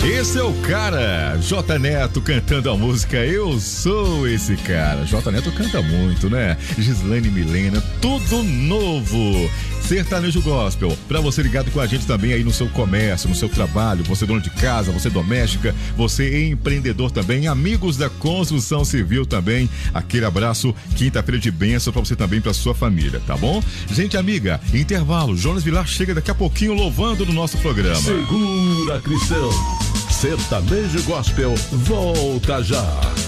Esse é o cara, J Neto cantando a música Eu Sou Esse Cara. J Neto canta muito, né? Gislaine Milena, tudo novo. Sertanejo Gospel, pra você ligado com a gente também aí no seu comércio, no seu trabalho, você dono de casa, você doméstica, você empreendedor também, amigos da construção civil também, aquele abraço, quinta-feira de bênção pra você também, pra sua família, tá bom? Gente amiga, intervalo, Jonas Vilar chega daqui a pouquinho louvando no nosso programa. Segura, Cristão, Sertanejo Gospel volta já.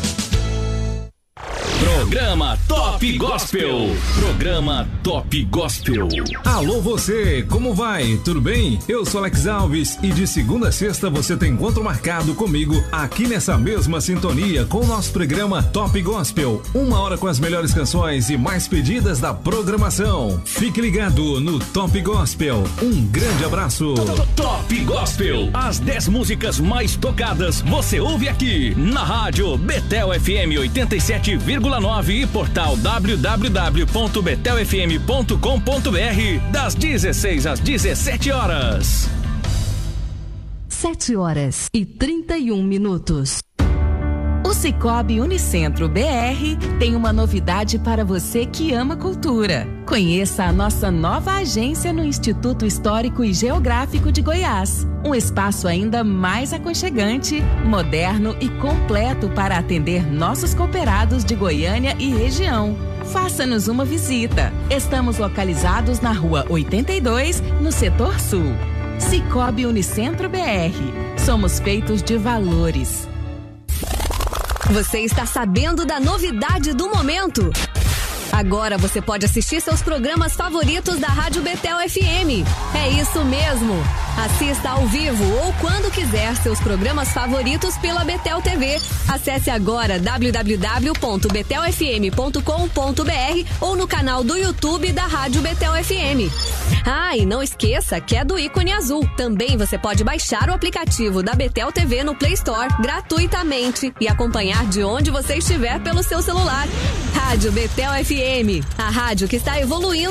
Programa Top Gospel. Programa Top Gospel. Alô você, como vai? Tudo bem? Eu sou Alex Alves e de segunda a sexta você tem encontro marcado comigo aqui nessa mesma sintonia com o nosso programa Top Gospel. 1 hora com as melhores canções e mais pedidas da programação. Fique ligado no Top Gospel. Um grande abraço. Top Gospel. As 10 músicas mais tocadas você ouve aqui na rádio Betel FM 87,9 e portal www.betelfm.com.br das 16 às 17 horas. 7h31. O Sicoob Unicentro BR tem uma novidade para você que ama cultura. Conheça a nossa nova agência no Instituto Histórico e Geográfico de Goiás. Um espaço ainda mais aconchegante, moderno e completo para atender nossos cooperados de Goiânia e região. Faça-nos uma visita. Estamos localizados na Rua 82, no Setor Sul. Sicoob Unicentro BR. Somos feitos de valores. Você está sabendo da novidade do momento? Agora você pode assistir seus programas favoritos da Rádio Betel FM. É isso mesmo. Assista ao vivo ou quando quiser seus programas favoritos pela Betel TV. Acesse agora www.betelfm.com.br ou no canal do YouTube da Rádio Betel FM. Ah, e não esqueça que é do ícone azul. Também você pode baixar o aplicativo da Betel TV no Play Store gratuitamente e acompanhar de onde você estiver pelo seu celular. Rádio Betel FM, a rádio que está evoluindo